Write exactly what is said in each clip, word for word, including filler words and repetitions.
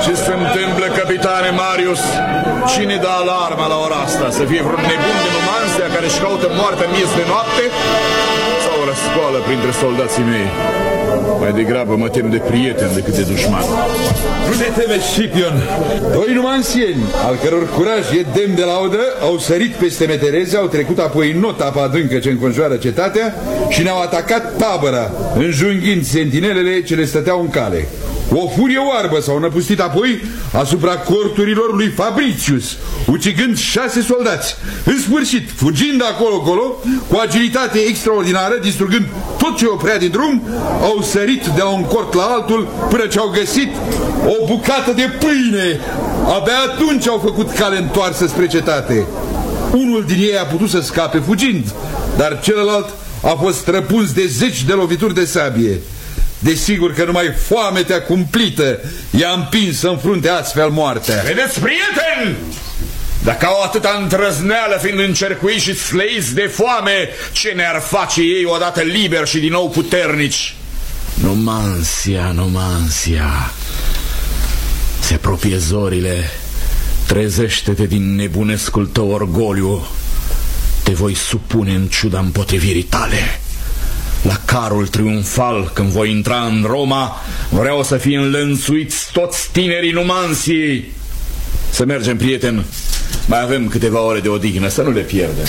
Ce se întâmplă, capitane Marius? Cine dă alarma la ora asta? Să fie vreun nebun de Numansia care își caută moartea miez de noapte? Sau o răscoală printre soldații mei? Mai degrabă mă tem de prieten decât de dușman. Nu te teme, Scipion. Doi numansieni, al căror curaj e demn de laudă, au sărit peste metereze, au trecut apoi în not apa adâncă ce înconjoară cetatea și ne-au atacat tabăra, înjunghind sentinelele ce le stăteau în cale. O furie oarbă s-au năpustit apoi asupra corturilor lui Fabricius, ucigând șase soldați. În sfârșit, fugind acolo-colo, cu agilitate extraordinară, distrugând tot ce oprea din drum, au sărit de la un cort la altul până ce au găsit o bucată de pâine. Abia atunci au făcut cale întoarsă spre cetate. Unul din ei a putut să scape fugind, dar celălalt a fost străpuns de zeci de lovituri de sabie. Desigur că numai foametea cumplită i-a împins în frunte astfel moartea. Vedeți, prieteni? Dacă au atâta îndrăzneală fiind încercuiți și sleiți de foame, ce ne-ar face ei odată liberi și din nou puternici? Numansia, Numansia, se apropie zorile. Trezește-te din nebunescul tău orgoliu. Te voi supune în ciuda împotrivirii tale. La carul triumfal, când voi intra în Roma, vreau să fie înlănțuiți toți tinerii Numansiei. Să mergem, prieten. Mai avem câteva ore de odihnă, să nu le pierdem.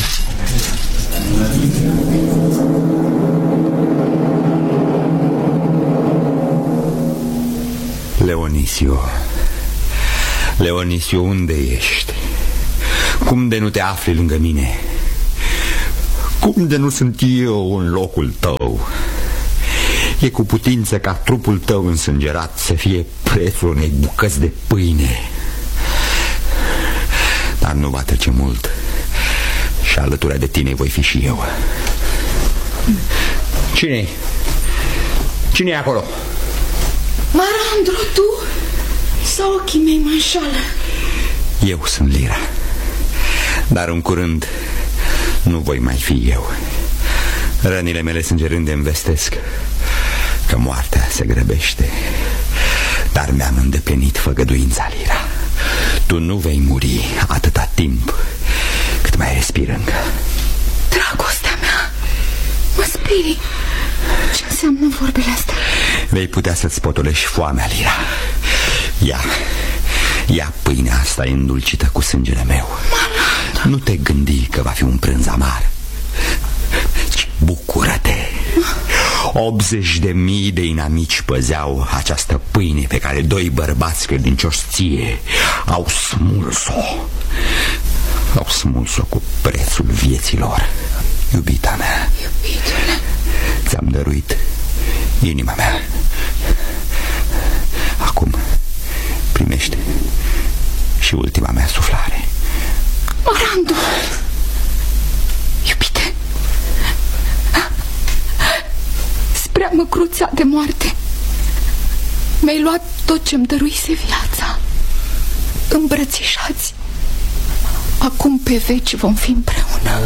Leonisio, Leonisio, unde ești? Cum de nu te afli lângă mine? Cum de nu sunt eu în locul tău? E cu putință ca trupul tău însângerat să fie prețul unei bucăți de pâine. Dar nu va trece mult și alături de tine voi fi și eu. Cine-i? Cine-i acolo? Marandru, tu? Sau ochii mei mă înșală? Eu sunt Lira. Dar în curând nu voi mai fi eu. Rănile mele sângerânde îmi vestesc că moartea se grăbește. Dar mi-am îndeplinit făgăduința, Lira. Tu nu vei muri atâta timp cât mai respiri încă. Dragostea mea, mă sperii. Ce înseamnă vorbele astea? Vei putea să-ți potolești foamea, Lira. Ia, ia pâinea asta îndulcită cu sângele meu. Mama. Nu te gândi că va fi un prânz amar, ci bucură-te. optzeci de mii de inamici păzeau această pâine pe care doi bărbați credincioși ție au smuls-o. Au smuls-o cu prețul vieții lor. Iubita mea, iubitule, ți-am dăruit inima mea. Acum primește și ultima mea suflare. Marandu, iubite, spre a mă cruța de moarte mi-ai luat tot ce-mi dăruise viața. Îmbrățișați, acum pe veci vom fi împreună.